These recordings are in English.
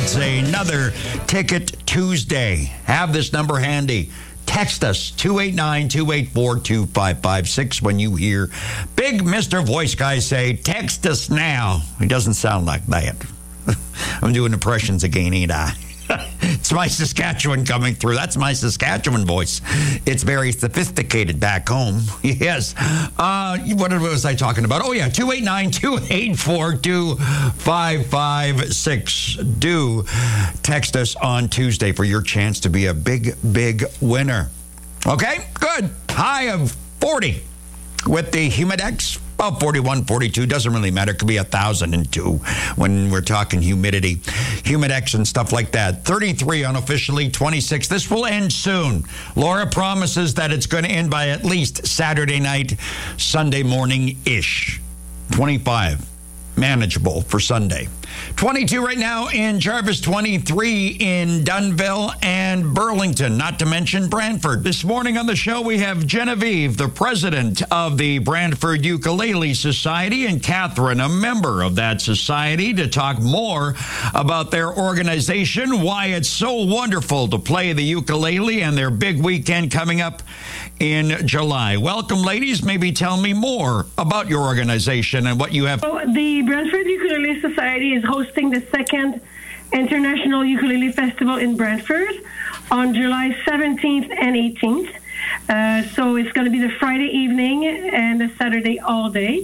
It's another Ticket Tuesday. Have this number handy. Text us, 289-284-2556, when you hear Big Mr. Voice Guy say, text us now. He doesn't sound like that. I'm doing impressions again, ain't I? It's my Saskatchewan coming through. That's my Saskatchewan voice. It's very sophisticated back home. Yes. What was I talking about? Oh, yeah, 289-284-2556. Do text us on Tuesday for your chance to be a big, big winner. Okay, good. High of 40 with the Humidex. About 41, 42, doesn't really matter. It could be 1,002 when we're talking humidity, Humidex and stuff like that. 33 unofficially, 26. This will end soon. Laura promises that it's going to end by at least Saturday night, Sunday morning-ish. 25, manageable for Sunday. 22 right now in Jarvis, 23 in Dunnville and Burlington, not to mention Brantford. This morning on the show, we have Genevieve, the president of the Brantford Ukulele Society, and Catherine, a member of that society, to talk more about their organization, why it's so wonderful to play the ukulele, and their big weekend coming up in July. Welcome, ladies. Maybe tell me more about your organization and what you have. So the Brantford Ukulele Society is hosting the second International Ukulele Festival in Brantford on July 17th and 18th. So it's going to be the Friday evening and the Saturday all day.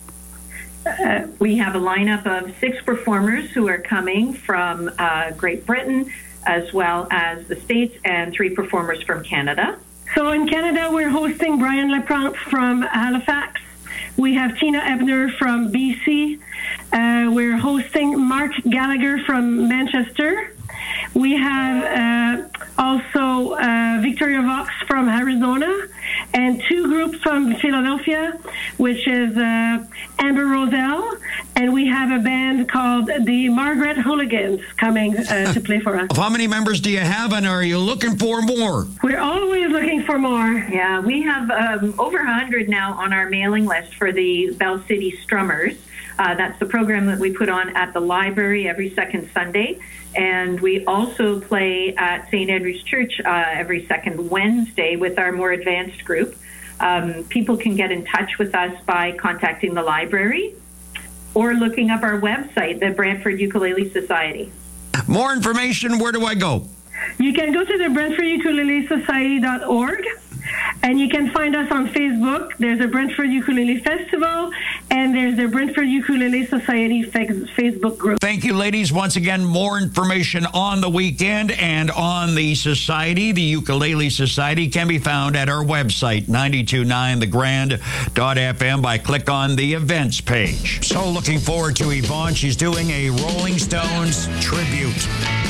We have a lineup of 6 performers who are coming from Great Britain, as well as the States, and 3 performers from Canada. So in Canada, we're hosting Brian Laprante from Halifax. We have Tina Ebner from BC. We're hosting Mark Gallagher from Manchester. We have also Victoria Vox from Arizona, and 2 groups from Philadelphia, which is Amber Roselle, and we have a band called the Margaret Hooligans coming to play for us. How many members do you have, and are you looking for more? We're always looking for more. Yeah, we have over 100 now on our mailing list for the Bell City Strummers. That's the program that we put on at the library every second Sunday. And we also play at St. Andrew's Church every second Wednesday with our more advanced group. People can get in touch with us by contacting the library or looking up our website, the Brantford Ukulele Society. More information, where do I go? You can go to the BrantfordUkuleleSociety.org, and you can find us on Facebook. There's a Brantford Ukulele Festival, and there's the Brantford Ukulele Society Facebook group. Thank you, ladies. Once again, more information on the weekend and on the society. The Ukulele Society can be found at our website, 929thegrand.fm, by click on the events page. So looking forward to Yvonne. She's doing a Rolling Stones tribute.